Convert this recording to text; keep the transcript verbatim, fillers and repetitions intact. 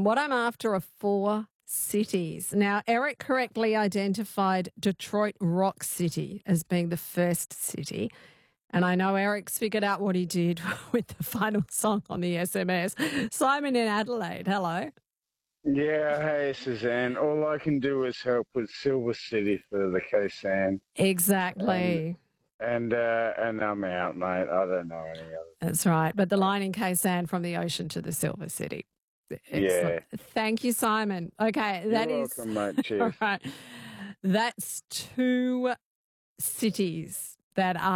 what I'm after are four cities. Now, Eric correctly identified Detroit Rock City as being the first city. And I know Eric's figured out what he did with the final song on the S M S. Simon in Adelaide, hello. Yeah, hey Suzanne. All I can do is help with Silver City for the Khe-Sanh. Exactly. And and uh, and I'm out, mate. I don't know any other. That's right. But the line in Khe-Sanh from the ocean to the Silver City. Excellent. Yeah. Thank you, Simon. Okay, that You're is welcome, mate. Cheers. all right. That's two cities that are